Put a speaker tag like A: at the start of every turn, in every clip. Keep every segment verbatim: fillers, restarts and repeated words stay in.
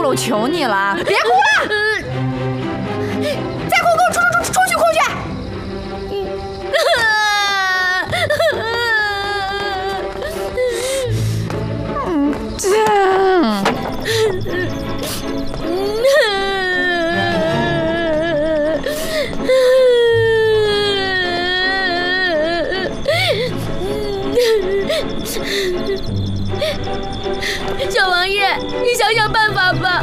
A: 我求你了，别哭了！再哭，给我出出出出去哭去！嗯，这。
B: 小王爷，你想想办法吧！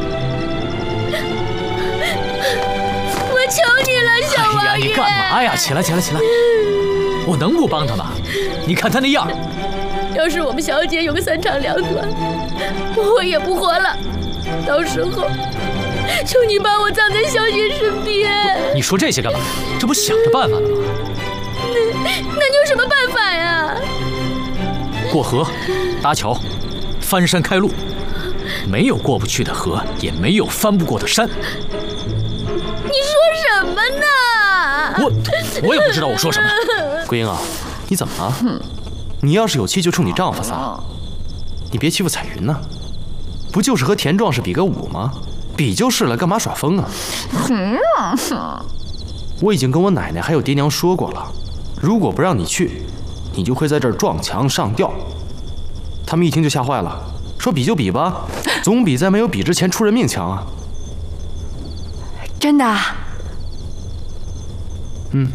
B: 我求你了，小王爷！
C: 哎呀，你干嘛呀？起来，起来，起来！我能不帮他吗？你看他那样。
B: 要是我们小姐有个三长两短，我也不活了。到时候，求你把我葬在小姐身边。
C: 你说这些干嘛？这不想着办法了吗？
B: 那那你有什么办法呀？
C: 过河，搭桥，翻山开路，没有过不去的河，也没有翻不过的山。
B: 你说什么呢？
C: 我我也不知道我说什么。
D: 桂英啊，你怎么了？你要是有气就冲你丈夫撒，你别欺负彩云呢。不就是和田壮士比个武吗？比就是了，干嘛耍疯啊？我已经跟我奶奶还有爹娘说过了，如果不让你去，你就会在这儿撞墙上吊。他们一听就吓坏了，说比就比吧，总比在没有比之前出人命强啊。
A: 真的？
D: 嗯。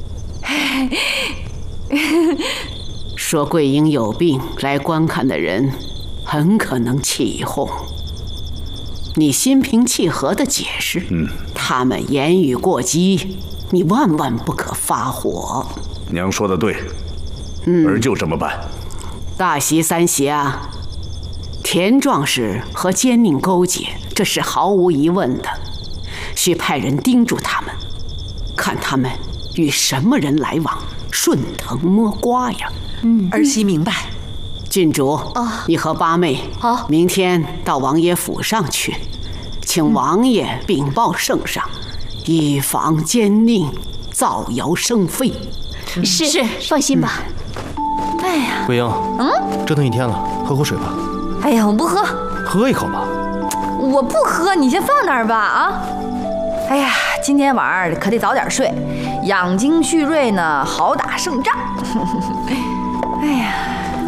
E: 说桂英有病来观看的人，很可能起哄。你心平气和地解释，嗯，他们言语过激，你万万不可发火。
F: 娘说的对，嗯，儿就这么办。
E: 大媳三媳啊，田壮士和奸佞勾结，这是毫无疑问的，需派人盯住他们，看他们与什么人来往，顺藤摸瓜呀。
A: 嗯，儿媳明白。
E: 郡主，哦，你和八妹好，明天到王爷府上去，请王爷禀报圣上，以防奸佞造谣生非。
B: 是是，放心吧。
A: 哎呀，
D: 桂英，嗯，折腾一天了，喝口水吧。
A: 哎呀，我不喝。
D: 喝一口吧。
A: 我不喝，你先放那儿吧啊。哎呀，今天晚上可得早点睡，养精蓄锐呢，好打胜仗。哎呀，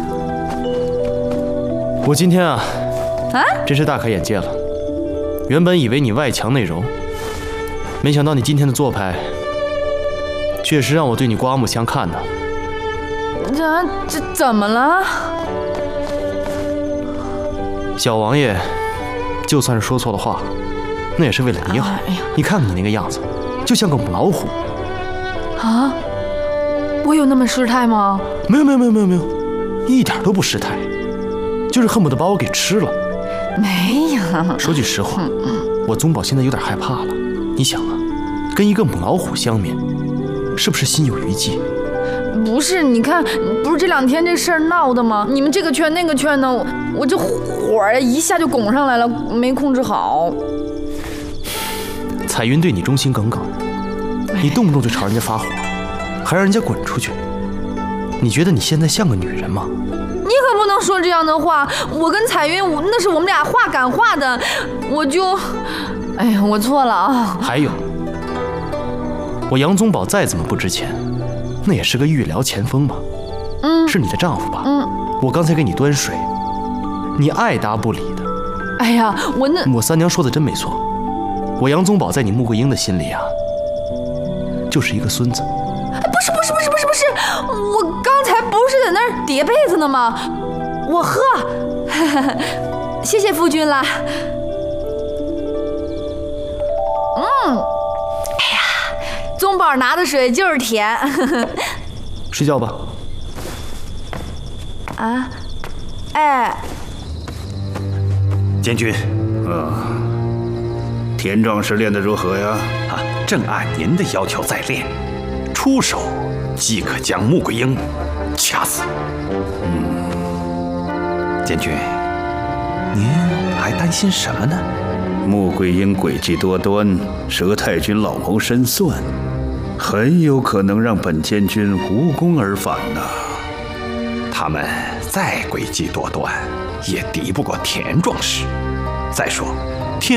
D: 我今天啊，
A: 啊，
D: 真是大开眼界了。原本以为你外强内柔，没想到你今天的做派，确实让我对你刮目相看呢。
A: 这这怎么了？
D: 小王爷，就算是说错了话，那也是为了你好。哎呀，你看看你那个样子，就像个母老虎。
A: 啊？我有那么失态吗？
D: 没有没有没有没有没有，一点都不失态，就是恨不得把我给吃了。
A: 没有。
D: 说句实话，我宗保现在有点害怕了。你想啊，跟一个母老虎相面，是不是心有余悸？
A: 不是，你看，不是这两天这事儿闹的吗？你们这个劝那个劝呢，我, 我这火儿一下就拱上来了，没控制好。
D: 彩云对你忠心耿耿，你动不动就朝人家发火，还让人家滚出去，你觉得你现在像个女人吗？
A: 你可不能说这样的话，我跟彩云，我那是我们俩话赶话的，我就，哎呀，我错了啊。
D: 还有，我杨宗保再怎么不值钱，那也是个御寮前锋嘛，嗯，是你的丈夫吧？嗯，我刚才给你端水，你爱答不理的。
A: 哎呀，我那
D: 我三娘说的真没错，我杨宗保在你穆桂英的心里啊，就是一个孙子。
A: 不是不是不是不是不是，我刚才不是在那儿叠被子呢吗？我喝，谢谢夫君啦。嗯，哎呀，宗保拿的水就是甜。
D: 睡觉吧。
A: 啊，哎，
F: 监军，呃，田壮士练得如何呀？
G: 啊，正按您的要求在练，出手即可将穆桂英掐死。嗯，监军，您还担心什么呢？
F: 穆桂英诡计多端，佘太君老谋深算，很有可能让本监军无功而返呐。
G: 他们再诡计多端，也敌不过田壮士。再说，